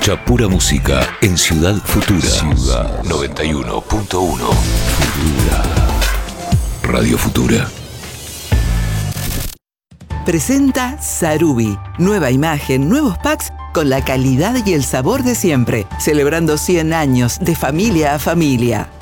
Escucha pura música en Ciudad Futura. Ciudad 91.1. Futura. Radio Futura. Presenta Sarubi. Nueva imagen, nuevos packs con la calidad y el sabor de siempre. Celebrando 100 años de familia a familia.